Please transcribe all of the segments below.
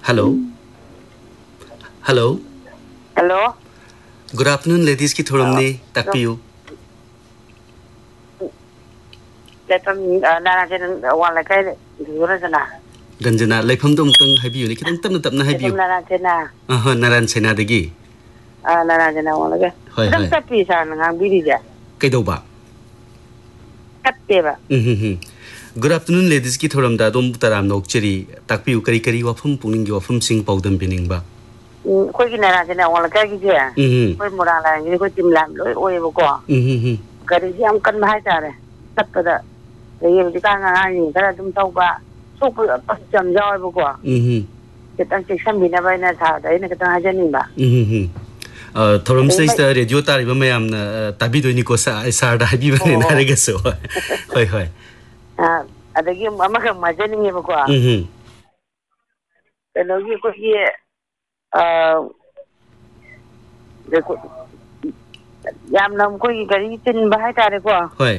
Hello. Hello. Hello. Good afternoon, ladies ki thoromni takpiu. Letam nara jen wala kai dura jana. Ranjana lepham dom tang haibiu ni kitang tapna haibiu. Nara jena. Naran sena dagi. Nara jena wala kai. Hoi Dang tapi sa ngang biri ja. Kaido ba? Katte ba. Good afternoon, ladies ki thoram da dom taram nok cheri takpiu kari kari wafum pungning gi wafum sing paudam bining ba. Koi ki nara jena wala kai ki ja. Koi mura la ni ko tim lam lo oi bo ko. Kari jam kan ma ha re. Tappada. Ye ji ka nga ni kara dum tau ba. Sok pa jam joy bo ko. Kitang section bina ba na tha dai na kitang ha janin ba. Thoram stage da radio tari ba mayam na tabi do ni ko sa da habi ba ne na re ga so. Hoi hoi. Adagi ama ka ma janin bo ko. Pero ye ko ye देखो याम नाम कोई गरी चिन बाहर तारे को होय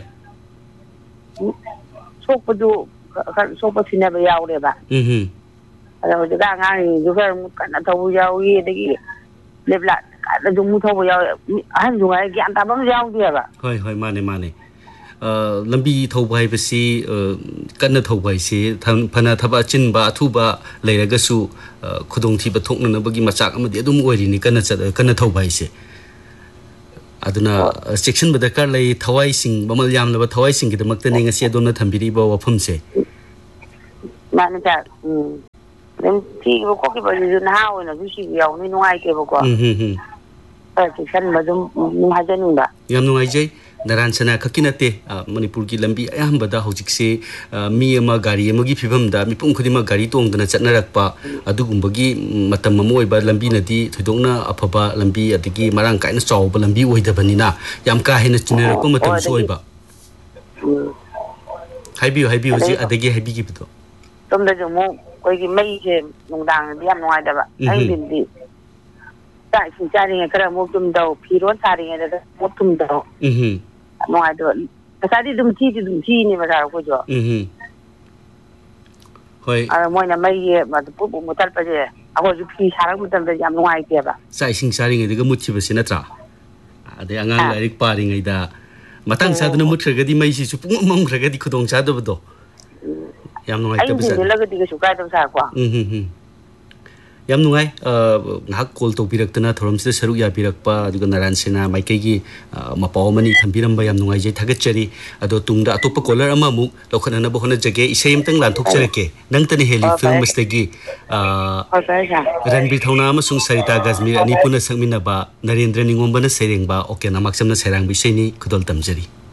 सोपदु सोपसिना बे यावरे बा अरे हो जगा ngang ju fer kana thau yaw yi dagi lebla kana ju mu thau yaw han ju ngai gyan ta bam yaw dia ba होय होय माने माने lambi thau bai ba si kana thau bai si phana thaba chin ba thu ba leiraga su khudong thi ba thokna na bagi machak amadi adum oiri ni kana thau bai si aduna section ba dakar lei thawai sing bamal yam la ba thawai sing gi damak tani ngasi adona thambiri ba wafum se mane ta nem ti ko ki ba ju na hawo na ju si yaw ni nuai ke ba ko section ba dum nu ha janin ba yam nuai jai naran sana khakinate manipur ki lambi ayam bada hojik se mi ama gari ama gi phibam da mi pung khudima gari tong dana chatnarakpa adugumbagi matam amoi ba lambi nadi thoidongna afaba lambi adigi marang kaina chawba lambi oidabanina yam ka hena chinerakpa matam soiba haibiu ji adagi haibi gi bido tumda ju mo koi gi mai je nungdang di am nuai da ba ai din di ta sin jari kara mo tum dau phiron sari da mo tum dau nuai do sadi dum chi ni ma ko jo hoi moi na mai ye ma pu pu mutal pa je ako ju phi sarang mutal da yam nuai ke ba sai sing sari ngai da muthi ba sina tra ade angang lairik pari ngai da matang sa dana muthraga di mai si su pung mong khraga di khudong cha do do yam nuai ta bisa ai la ga di ga su ka dum sa kwa yam nuai ngak call to birak tana thoram se saruk ya birak pa aduga naran sena maikai gi mapaw mani thambiram ba yam nuai je thagat chari ado tungda atopa caller ama mu lokhana na bohona jage isem tang lan thok charake nang tani heli film mastegi ranbir thauna ama sung sarita gazmir ani puna sangmina ba narendra ningomba na sereng ba okay na maksam na serang bi seni khudol tamjari